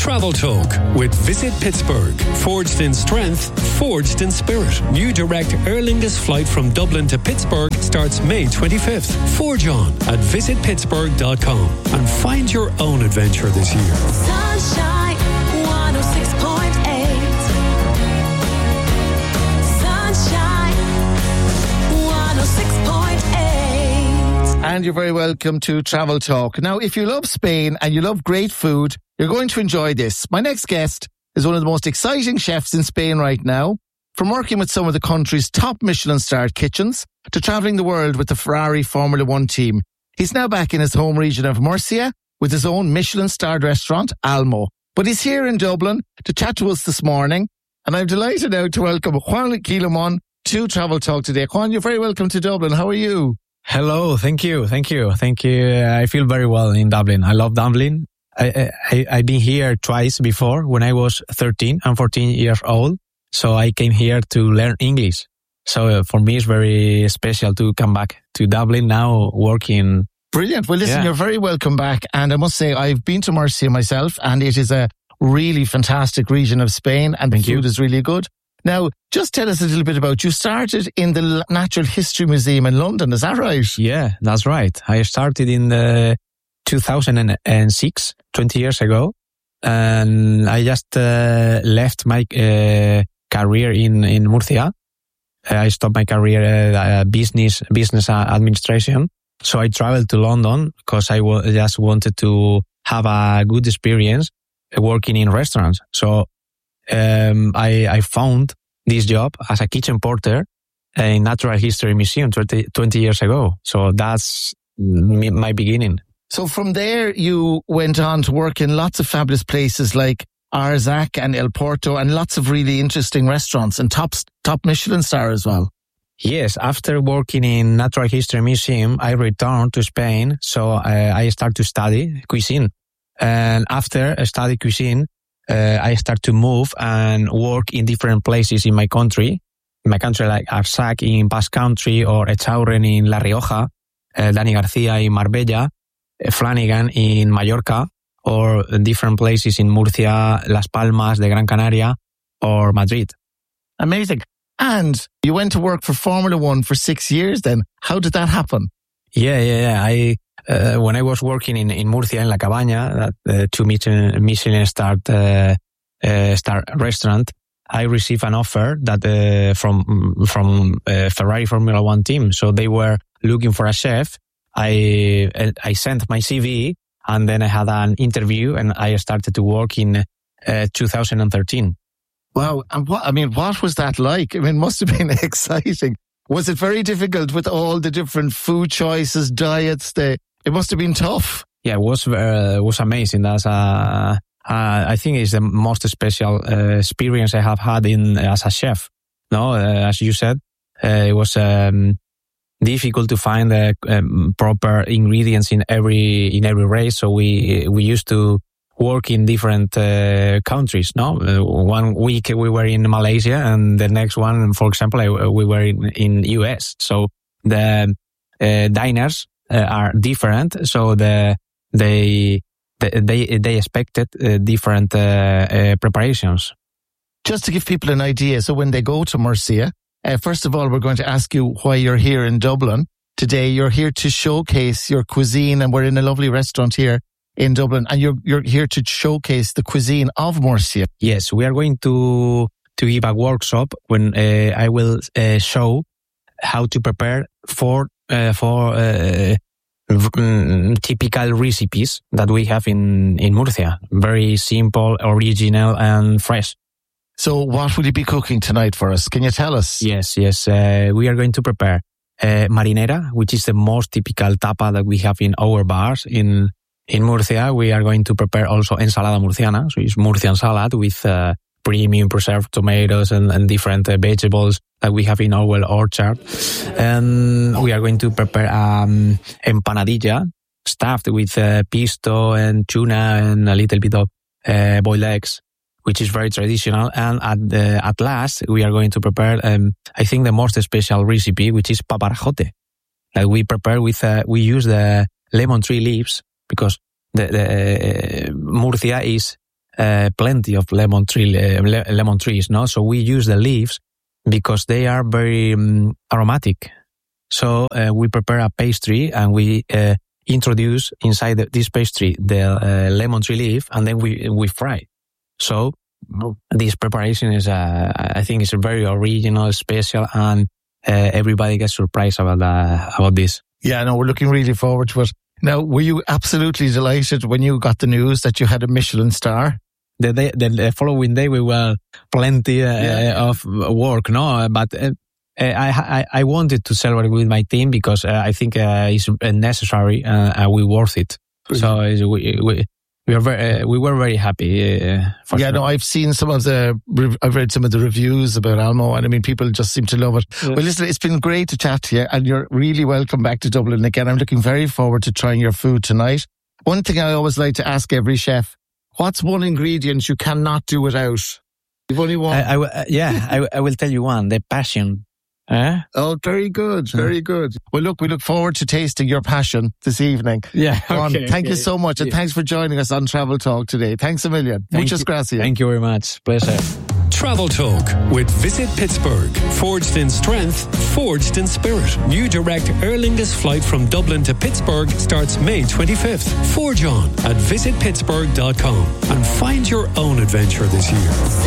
Travel Talk with Visit Pittsburgh. Forged in strength, forged in spirit. New direct Aer Lingus flight from Dublin to Pittsburgh starts May 25th. Forge on at visitpittsburgh.com and find your own adventure this year. Sunshine 106.8. Sunshine 106.8. And you're very welcome to Travel Talk. Now, if you love Spain and you love great food, you're going to enjoy this. My next guest is one of the most exciting chefs in Spain right now. From working with some of the country's top Michelin-starred kitchens to travelling the world with the Ferrari Formula One team, he's now back in his home region of Murcia with his own Michelin-starred restaurant, Almo. But he's here in Dublin to chat to us this morning, and I'm delighted now to welcome Juan Guillamón to Travel Talk today. Juan, you're very welcome to Dublin. How are you? Hello, thank you. I feel very well in Dublin. I love Dublin. I've been here twice before when I was 13 and 14 years old. So I came here to learn English. So for me, it's very special to come back to Dublin now working. Brilliant. Well, listen, You're very welcome back. And I must say, I've been to Murcia myself, and it is a really fantastic region of Spain, and the food is really good. Now, just tell us a little bit about, you started in the Natural History Museum in London, is that right? Yeah, that's right. I started in 2006, 20 years ago, and I just left my career in Murcia. I stopped my career business administration. So I traveled to London because I just wanted to have a good experience working in restaurants. So I found this job as a kitchen porter in Natural History Museum 20 years ago. So that's my beginning. So from there, you went on to work in lots of fabulous places like Arzac and El Porto, and lots of really interesting restaurants and top Michelin star as well. Yes, after working in Natural History Museum, I returned to Spain. So I started to study cuisine. And after I studied cuisine, I started to move and work in different places in my country. In my country, like Arzac in Basque Country, or Echaurren in La Rioja, Dani Garcia in Marbella, Flanagan in Mallorca, or different places in Murcia, Las Palmas de Gran Canaria, or Madrid. Amazing. And you went to work for Formula One for 6 years then. How did that happen? Yeah. When I was working in Murcia, in La Cabaña, that 2 Michelin-starred star restaurant, I received an offer that from Ferrari Formula One team. So they were looking for a chef. I sent my CV, and then I had an interview, and I started to work in 2013. Wow. And what was that like? I mean, it must have been exciting. Was it very difficult with all the different food choices, diets? It must have been tough. Yeah, it was amazing. I think it's the most special experience I have had as a chef. No, as you said, it was difficult to find the proper ingredients in every race. So we used to work in different countries. No, 1 week we were in Malaysia, and the next one, for example, we were in US. So the diners are different. So they expected different preparations. Just to give people an idea, so when they go to Murcia, first of all, we're going to ask you why you're here in Dublin today. You're here to showcase your cuisine, and we're in a lovely restaurant here in Dublin, and you're here to showcase the cuisine of Murcia. Yes, we are going to give a workshop when I will show how to prepare for typical recipes that we have in Murcia. Very simple, original, and fresh. So what will you be cooking tonight for us? Can you tell us? Yes. We are going to prepare marinera, which is the most typical tapa that we have in our bars in Murcia. We are going to prepare also ensalada murciana, so it's Murcian salad with premium preserved tomatoes and different vegetables that we have in our orchard. And we are going to prepare empanadilla stuffed with pisto and tuna and a little bit of boiled eggs, which is very traditional. And at last, we are going to prepare, I think, the most special recipe, which is paparajote, that we prepare with, we use the lemon tree leaves, because the Murcia is plenty of lemon trees. No, so we use the leaves because they are very aromatic. So we prepare a pastry and we introduce inside this pastry the lemon tree leaf, and then we fry. So this preparation is, I think, it's very original, special, and everybody gets surprised about this. Yeah, no, we're looking really forward to it. Now, were you absolutely delighted when you got the news that you had a Michelin star? The following day we were plenty of work, no, but I wanted to celebrate with my team because I think it's necessary and we worth it. So we were very happy. No, I've seen I've read some of the reviews about Almo, and I mean, people just seem to love it. Yeah. Well, listen, it's been great to chat to you, and you're really welcome back to Dublin again. I'm looking very forward to trying your food tonight. One thing I always like to ask every chef: what's one ingredient you cannot do without? You've only one. I will tell you one: the passion. Oh, very good, very good. Well, look, we look forward to tasting your passion this evening. Yeah, okay, Thank you so much, and thanks for joining us on Travel Talk today. Thanks a million. Muchas gracias. Thank you very much. Pleasure. Travel Talk with Visit Pittsburgh. Forged in strength, forged in spirit. New direct Aer Lingus flight from Dublin to Pittsburgh starts May 25th. Forge on at visitpittsburgh.com and find your own adventure this year.